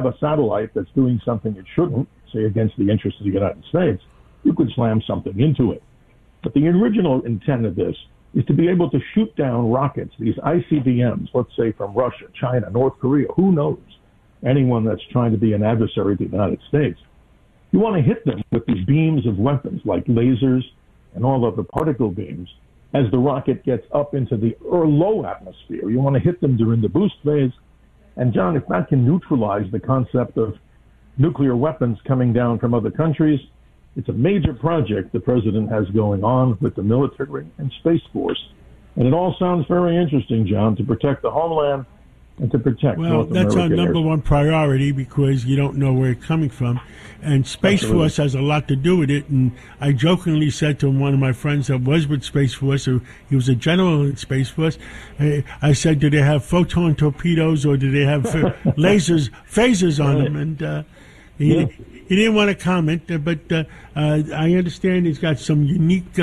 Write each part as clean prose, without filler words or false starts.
a satellite that's doing something it shouldn't, say against the interests of the United States, you could slam something into it. But the original intent of this is to be able to shoot down rockets, these ICBMs, let's say from Russia, China, North Korea, who knows, anyone that's trying to be an adversary to the United States. You want to hit them with these beams of weapons like lasers and all of the particle beams as the rocket gets up into the low atmosphere. You want to hit them during the boost phase. And John, if that can neutralize the concept of nuclear weapons coming down from other countries, it's a major project the president has going on with the military and Space Force. And it all sounds very interesting, John, to protect the homeland and to protect North America. Well, that's our number one priority because you don't know where it's coming from. And Space Force has a lot to do with it. And I jokingly said to one of my friends that was with Space Force, he was a general in Space Force, I said, do they have photon torpedoes or do they have phasers on them? And he didn't want to comment, but I understand he's got some unique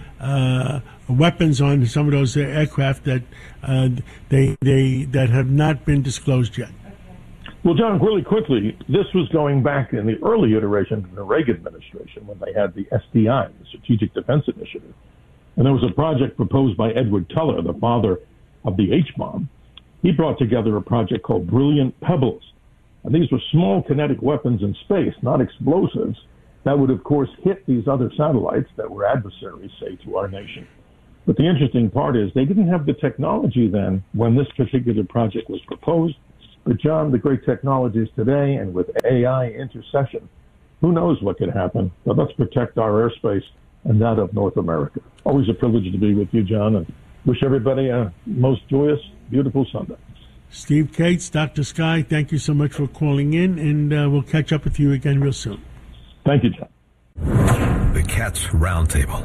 weapons on some of those aircraft that that have not been disclosed yet. Well, John, really quickly, this was going back in the early iteration of the Reagan administration when they had the SDI, the Strategic Defense Initiative. And there was a project proposed by Edward Teller, the father of the H-bomb. He brought together a project called Brilliant Pebbles. And these were small kinetic weapons in space, not explosives, that would, of course, hit these other satellites that were adversaries, say, to our nation. But the interesting part is they didn't have the technology then when this particular project was proposed. But, John, the great technologies today and with AI intercession, who knows what could happen. But let's protect our airspace and that of North America. Always a privilege to be with you, John, and wish everybody a most joyous, beautiful Sunday. Steve Kates, Dr. Sky, thank you so much for calling in, and we'll catch up with you again real soon. Thank you, John. The Cats Roundtable.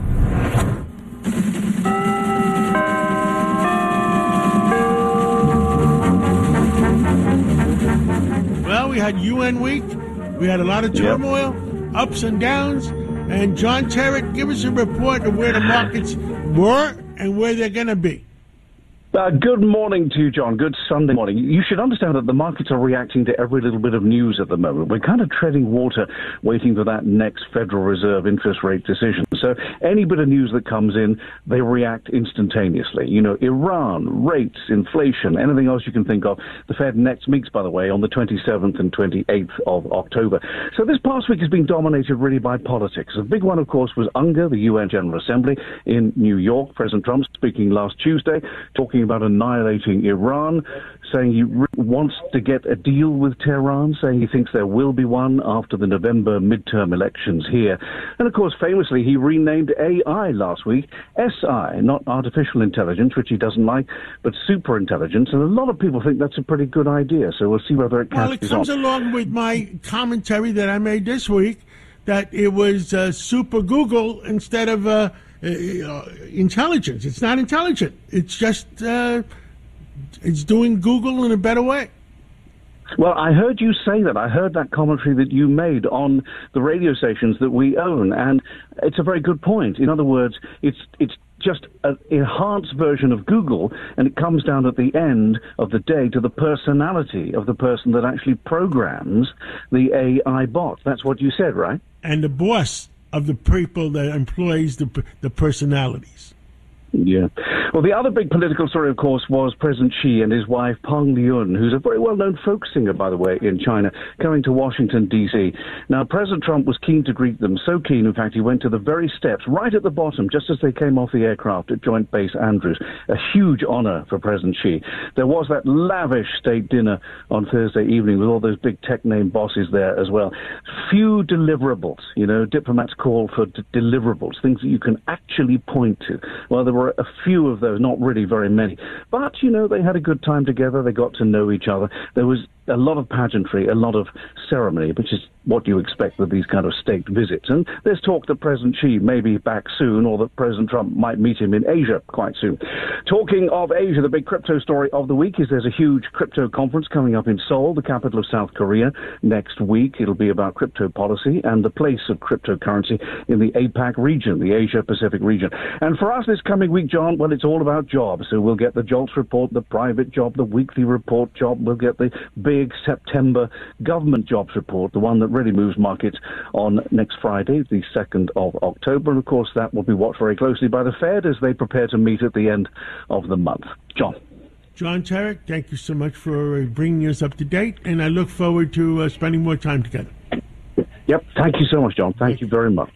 Well, we had UN week. We had a lot of turmoil, ups and downs. And John Terrett, give us a report of where the markets were and where they're going to be. Good morning to you, John. Good Sunday morning. You should understand that the markets are reacting to every little bit of news at the moment. We're kind of treading water, waiting for that next Federal Reserve interest rate decision. So any bit of news that comes in, they react instantaneously. You know, Iran, rates, inflation, anything else you can think of. The Fed next meets, by the way, on the 27th and 28th of October. So this past week has been dominated really by politics. The big one, of course, was UNGA, the UN General Assembly in New York. President Trump speaking last Tuesday, talking about annihilating Iran, saying he wants to get a deal with Tehran, saying he thinks there will be one after the November midterm elections here. And, of course, famously, he renamed AI last week SI, not artificial intelligence, which he doesn't like, but super intelligence. And a lot of people think that's a pretty good idea, so we'll see whether it catches on. Well, it comes along with my commentary that I made this week, that it was super Google instead of intelligence. It's not intelligent. It's just it's doing Google in a better way. Well, I heard you say that. I heard that commentary that you made on the radio stations that we own, and it's a very good point. In other words, it's just an enhanced version of Google, and it comes down at the end of the day to the personality of the person that actually programs the AI bot. That's what you said, right? And the boss of the people that employs the personalities. Yeah. Well, the other big political story, of course, was President Xi and his wife, Peng Liyuan, who's a very well-known folk singer, by the way, in China, coming to Washington, D.C. Now, President Trump was keen to greet them, so keen, in fact, he went to the very steps, right at the bottom, just as they came off the aircraft at Joint Base Andrews. A huge honor for President Xi. There was that lavish state dinner on Thursday evening with all those big tech-name bosses there as well. Few deliverables, you know, diplomats call for deliverables, things that you can actually point to. Well, there were a few of those, not really very many. But, you know, they had a good time together. They got to know each other. There was a lot of pageantry, a lot of ceremony, which is what you expect with these kind of state visits. And there's talk that President Xi may be back soon, or that President Trump might meet him in Asia quite soon. Talking of Asia, the big crypto story of the week is there's a huge crypto conference coming up in Seoul, the capital of South Korea, next week. It'll be about crypto policy and the place of cryptocurrency in the APAC region, the Asia-Pacific region. And for us this coming week, John, well, it's all about jobs. So we'll get the JOLTS report, the private job, the weekly report job. We'll get the big big September government jobs report, the one that really moves markets, on next Friday, the 2nd of October. And, of course, that will be watched very closely by the Fed as they prepare to meet at the end of the month. John. John Tarek, thank you so much for bringing us up to date, and I look forward to spending more time together. Yep. Thank you so much, John. Thank you very much.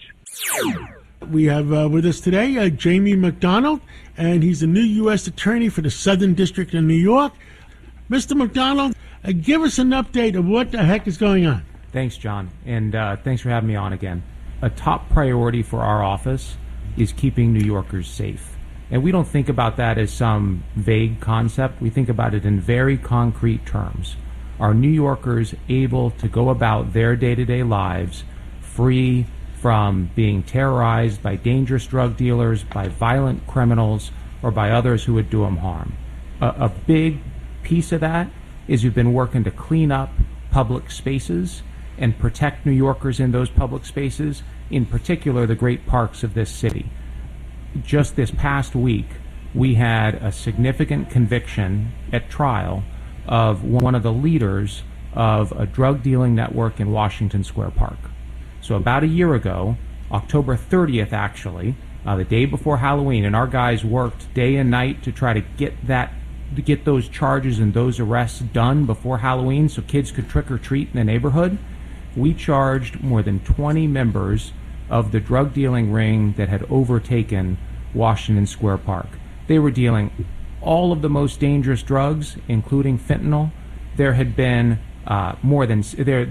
We have with us today Jamie McDonald, and he's the new U.S. Attorney for the Southern District of New York. Mr. McDonald, give us an update of what the heck is going on. Thanks, John, and thanks for having me on again. A top priority for our office is keeping New Yorkers safe. And we don't think about that as some vague concept. We think about it in very concrete terms. Are New Yorkers able to go about their day-to-day lives free from being terrorized by dangerous drug dealers, by violent criminals, or by others who would do them harm? A big piece of that is we've been working to clean up public spaces and protect New Yorkers in those public spaces, in particular the great parks of this city. Just this past week, we had a significant conviction at trial of one of the leaders of a drug dealing network in Washington Square Park. So about a year ago, October 30th actually, the day before Halloween, and our guys worked day and night to try to get those charges and those arrests done before Halloween so kids could trick or treat in the neighborhood. We charged more than 20 members of the drug dealing ring that had overtaken Washington Square Park. They were dealing all of the most dangerous drugs, including fentanyl. There had been more than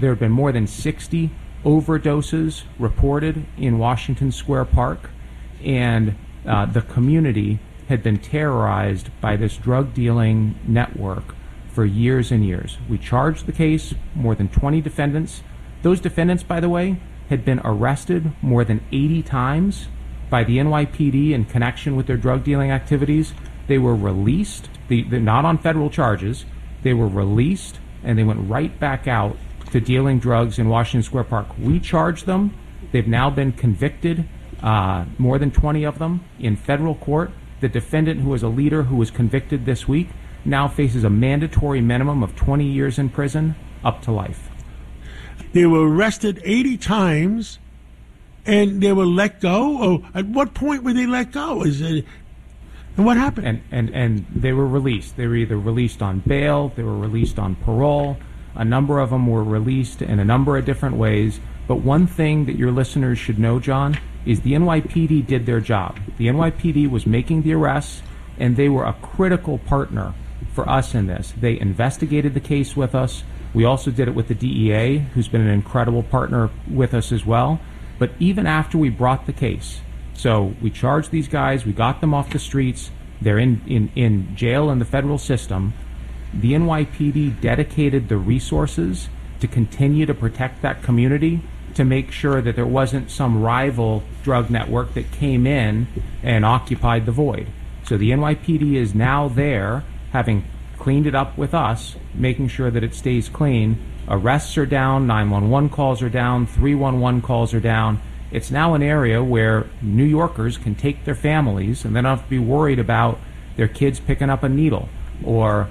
60 overdoses reported in Washington Square Park, and the community had been terrorized by this drug dealing network for years and years. We charged the case, more than 20 defendants. Those defendants, by the way, had been arrested more than 80 times by the NYPD in connection with their drug dealing activities. They were released, they're not on federal charges. They were released, and they went right back out to dealing drugs in Washington Square Park. We charged them. They've now been convicted, more than 20 of them, in federal court. The defendant, who was a leader who was convicted this week, now faces a mandatory minimum of 20 years in prison, up to life. They were arrested 80 times, and they were let go? Or at what point were they let go? And what happened? And they were released. They were either released on bail, they were released on parole. A number of them were released in a number of different ways. But one thing that your listeners should know, John, is the NYPD did their job. The NYPD was making the arrests, and they were a critical partner for us in this. They investigated the case with us. We also did it with the DEA, who's been an incredible partner with us as well. But even after we brought the case, so we charged these guys, we got them off the streets, they're in jail in the federal system, the NYPD dedicated the resources to continue to protect that community, to make sure that there wasn't some rival drug network that came in and occupied the void. So the NYPD is now there, having cleaned it up with us, making sure that it stays clean. Arrests are down, 911 calls are down, 311 calls are down. It's now an area where New Yorkers can take their families and they don't have to be worried about their kids picking up a needle or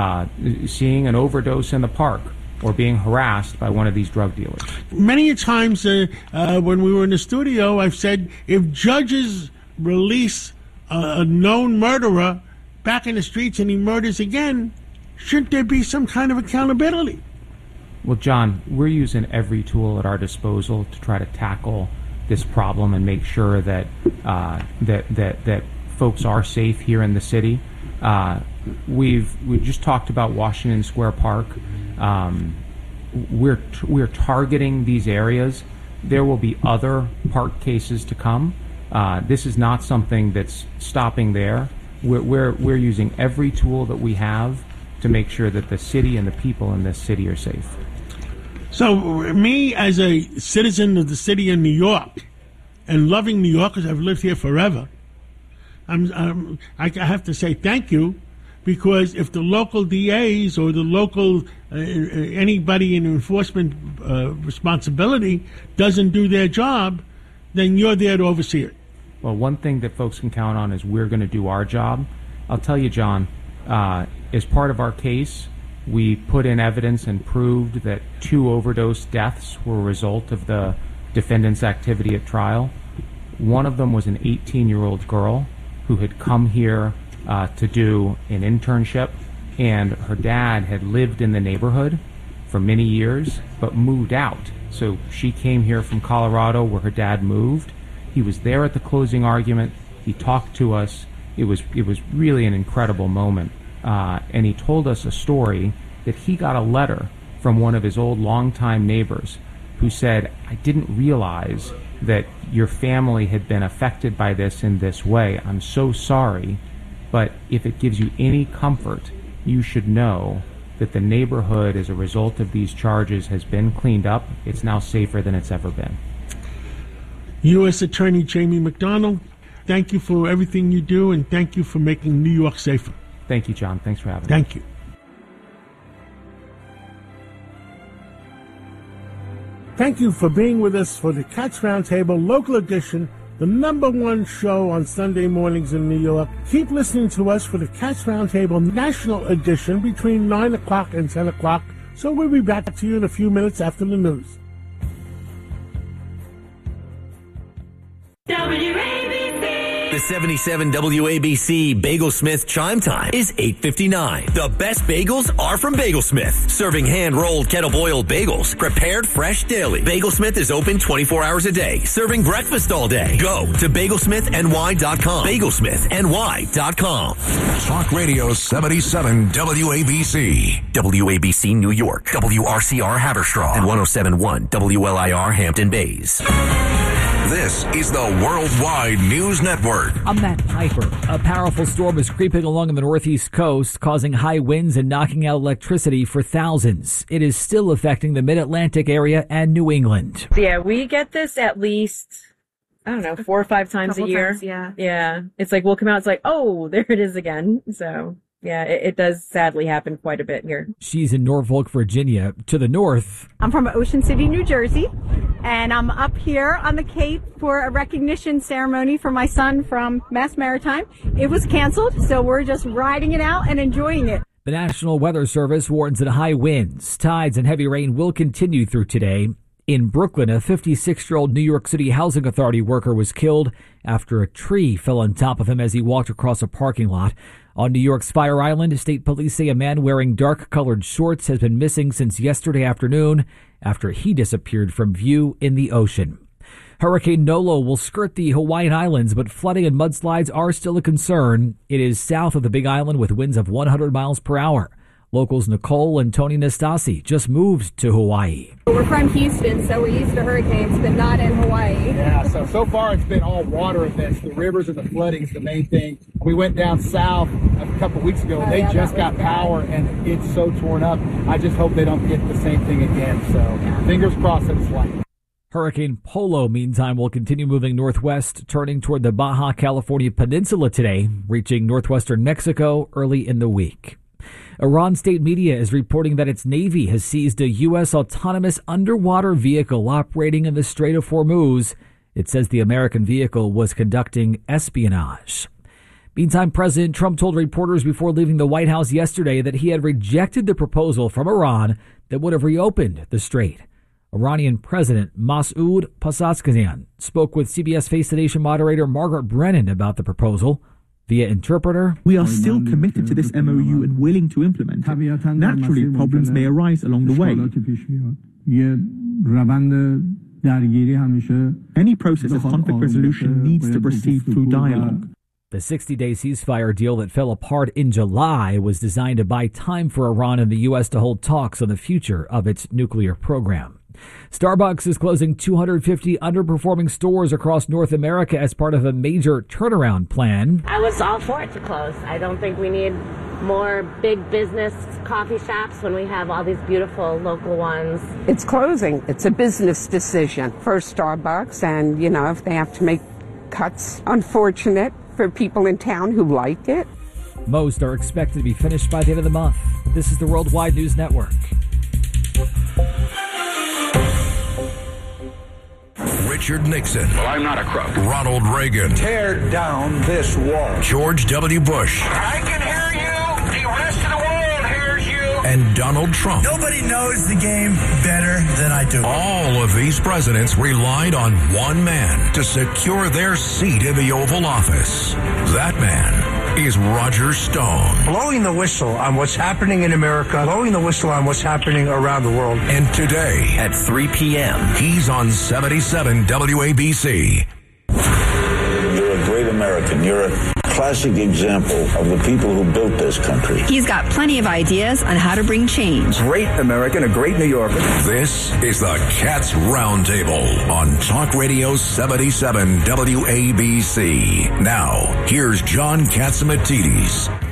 seeing an overdose in the park or being harassed by one of these drug dealers. Many times when we were in the studio, I've said, if judges release a known murderer back in the streets and he murders again, shouldn't there be some kind of accountability? Well, John, we're using every tool at our disposal to try to tackle this problem and make sure that that folks are safe here in the city. We've just talked about Washington Square Park. We're targeting these areas. There will be other park cases to come. This is not something that's stopping there. We're using every tool that we have to make sure that the city and the people in this city are safe. So me, as a citizen of the city of New York and loving New York, because I've lived here forever, I have to say thank you, because if the local DAs or the local anybody in enforcement responsibility doesn't do their job, then you're there to oversee it. Well, one thing that folks can count on is we're going to do our job. I'll tell you, John, as part of our case, We put in evidence and proved that 2 overdose deaths were a result of the defendant's activity at trial. One of them was an 18-year-old girl who had come here to do an internship, and her dad had lived in the neighborhood for many years but moved out. So she came here from Colorado where her dad moved. He was there at the closing argument. He talked to us. It was really an incredible moment. And he told us a story that he got a letter from one of his old longtime neighbors who said, I didn't realize that your family had been affected by this in this way. I'm so sorry, but if it gives you any comfort, you should know that the neighborhood, as a result of these charges, has been cleaned up. It's now safer than it's ever been. U.S. Attorney Jamie McDonnell, thank you for everything you do, and thank you for making New York safer. Thank you, John. Thanks for having me. Thank you. Thank you for being with us for the Cats Roundtable Local Edition, the #1 show on Sunday mornings in New York. Keep listening to us for the Cats Roundtable National Edition between 9 o'clock and 10 o'clock, so we'll be back to you in a few minutes after the news. The 77 WABC Bagelsmith chime time is 8:59. The best bagels are from Bagelsmith. Serving hand-rolled, kettle-boiled bagels, prepared fresh daily. Bagelsmith is open 24 hours a day, serving breakfast all day. Go to bagelsmithny.com. Bagelsmithny.com. Talk Radio 77 WABC. WABC New York, WRCR Haverstraw, and 107.1 WLIR Hampton Bays. This is the Worldwide News Network. I'm Matt Piper. A powerful storm is creeping along the northeast coast, causing high winds and knocking out electricity for thousands. It is still affecting the mid-Atlantic area and New England. Yeah, we get this at least, 4 or 5 times a year. Yeah. It's like we'll come out, it's like, oh, there it is again. So, yeah, it does sadly happen quite a bit here. She's in Norfolk, Virginia. To the north, I'm from Ocean City, New Jersey, and I'm up here on the Cape for a recognition ceremony for my son from Mass Maritime. It was canceled, so we're just riding it out and enjoying it. the National Weather Service warns that high winds, tides, and heavy rain will continue through today. In Brooklyn, a 56-year-old New York City Housing Authority worker was killed after a tree fell on top of him as he walked across a parking lot. On New York's Fire Island, state police say a man wearing dark-colored shorts has been missing since yesterday afternoon after he disappeared from view in the ocean. Hurricane Nolo will skirt the Hawaiian Islands, but flooding and mudslides are still a concern. It is south of the Big Island with winds of 100 miles per hour. Locals Nicole and Tony Nastasi just moved to Hawaii. We're from Houston, so we're used to hurricanes, but not in Hawaii. Yeah, so far it's been all water events. The rivers and the flooding is the main thing. We went down south a couple weeks ago, and they just got power, and it's so torn up. I just hope they don't get the same thing again. So fingers crossed that it's light. Hurricane Polo, meantime, will continue moving northwest, turning toward the Baja California Peninsula today, reaching northwestern Mexico early in the week. Iran state media is reporting that its Navy has seized a U.S. autonomous underwater vehicle operating in the Strait of Hormuz. It says the American vehicle was conducting espionage. Meantime, President Trump told reporters before leaving the White House yesterday that he had rejected the proposal from Iran that would have reopened the strait. Iranian President Masoud Pezeshkian spoke with CBS Face the Nation moderator Margaret Brennan about the proposal. Via interpreter, we are still committed to this MOU and willing to implement it. Naturally, problems may arise along the way. Any process of conflict resolution needs to proceed through dialogue. The 60-day ceasefire deal that fell apart in July was designed to buy time for Iran and the U.S. to hold talks on the future of its nuclear program. Starbucks is closing 250 underperforming stores across North America as part of a major turnaround plan. I was all for it to close. I don't think we need more big business coffee shops when we have all these beautiful local ones. It's closing. It's a business decision for Starbucks, and, if they have to make cuts, unfortunate for people in town who like it. Most are expected to be finished by the end of the month. This is the Worldwide News Network. Richard Nixon. Well, I'm not a crook. Ronald Reagan. Tear down this wall. George W. Bush. I can hear you. The rest of the world hears you. and Donald Trump. Nobody knows the game better than I do. All of these presidents relied on one man to secure their seat in the Oval Office. That man is Roger Stone. Blowing the whistle on what's happening in America, blowing the whistle on what's happening around the world. And today at 3 p.m., he's on 77 WABC. You're a great American. You're a classic example of the people who built this country. He's got plenty of ideas on how to bring change. Great American, a great New Yorker. This is the Cats Roundtable on Talk Radio 77 WABC. Now, here's John Catsimatidis.